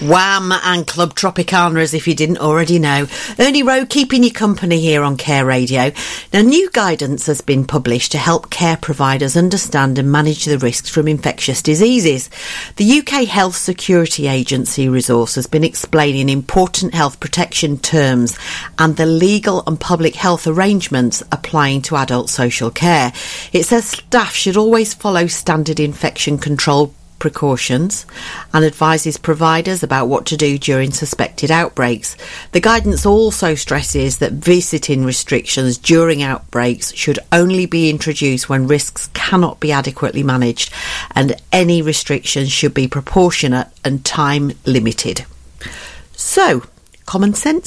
Wham and Club Tropicana, as if you didn't already know. Ernie Rowe keeping you company here on Care Radio. Now, new guidance has been published to help care providers understand and manage the risks from infectious diseases. The UK Health Security Agency resource has been explaining important health protection terms and the legal and public health arrangements applying to adult social care. It says staff should always follow standard infection control precautions and advises providers about what to do during suspected outbreaks. The guidance also stresses that visiting restrictions during outbreaks should only be introduced when risks cannot be adequately managed, and any restrictions should be proportionate and time limited. So, common sense